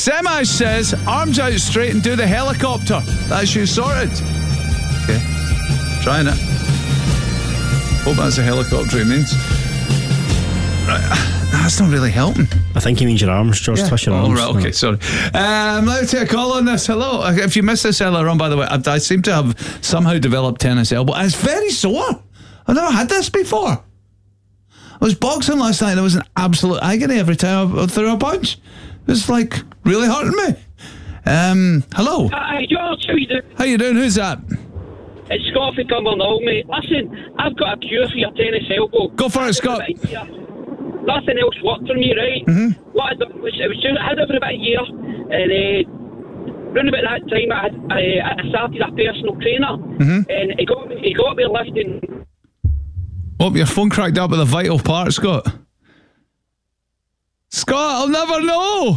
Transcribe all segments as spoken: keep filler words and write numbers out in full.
Semaj says, arms out straight and do the helicopter. That's you sorted. Okay. Trying it. Hope that's a helicopter he means. Right. That's not really helping. I think he means your arms, George. Yeah. Twist your oh, arms. Right, okay, sorry. Um, let's take a call on this. Hello. If you missed this earlier on, by the way, I, I seem to have somehow developed tennis elbow. And it's very sore. I've never had this before. I was boxing last night and it was an absolute agony every time I threw a punch. It was like really hurting me. Um, hello. Hi, George. How you doing? How you doing? Who's that? It's Scott from Cumbernauld, mate. Listen, I've got a cure for your tennis elbow. Go for it, Scott. Nothing else worked for me, right? Mm-hmm. What I done was, it was just, I had it for about a year, and uh, around about that time, I, had, I, I started a personal trainer, mm-hmm. and he got, he got me lifting. Oh, your phone cracked up with a vital part, Scott. Scott, I'll never know.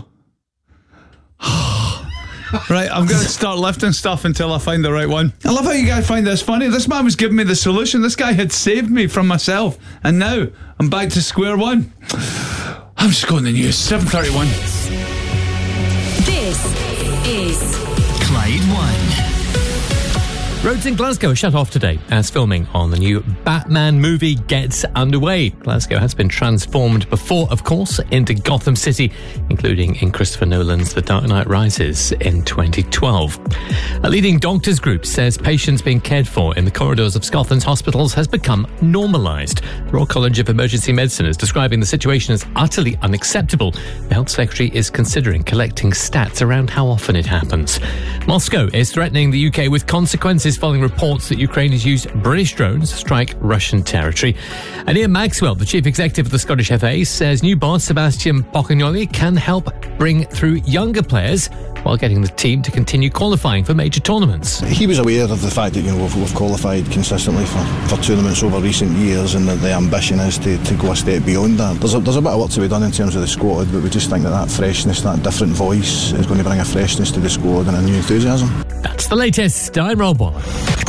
Right, I'm going to start lifting stuff until I find the right one. I love how you guys find this funny. This man was giving me the solution. This guy had saved me from myself. And now I'm back to square one. I'm just going to the news. seven thirty-one. This is Clyde One. Roads in Glasgow are shut off today as filming on the new Batman movie gets underway. Glasgow has been transformed before, of course, into Gotham City, including in Christopher Nolan's The Dark Knight Rises in twenty twelve. A leading doctors group says patients being cared for in the corridors of Scotland's hospitals has become normalised. The Royal College of Emergency Medicine is describing the situation as utterly unacceptable. The Health Secretary is considering collecting stats around how often it happens. Moscow is threatening the U K with consequences following reports that Ukraine has used British drones to strike Russian territory. And Ian Maxwell, the chief executive of the Scottish F A, says new boss Sebastian Pocagnoli can help bring through younger players while getting the team to continue qualifying for major tournaments. He was aware of the fact that, you know, we've, we've qualified consistently for, for tournaments over recent years, and that the ambition is to, to go a step beyond that. There's a, there's a bit of work to be done in terms of the squad, but we just think that that freshness, that different voice is going to bring a freshness to the squad and a new enthusiasm. That's the latest. I'm Rob Waller.